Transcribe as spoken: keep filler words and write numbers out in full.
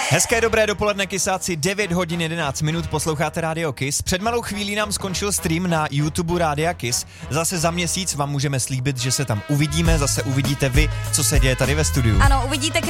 Hezké dobré dopoledne, kysáci, devět hodin jedenáct minut, posloucháte Rádio Kiss. Před malou chvílí nám skončil stream na YouTube Rádia Kiss. Zase za měsíc vám můžeme slíbit, že se tam uvidíme, zase uvidíte vy, co se děje tady ve studiu. Ano, uvidíte